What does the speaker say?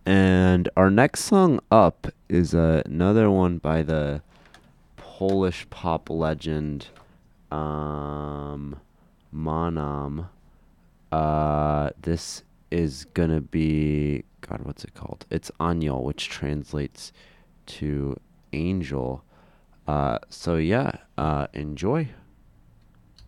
And our next song up is another one by the Polish pop legend um, Manam. This is gonna be God. What's it called? It's Anyo, which translates to angel. So yeah, enjoy.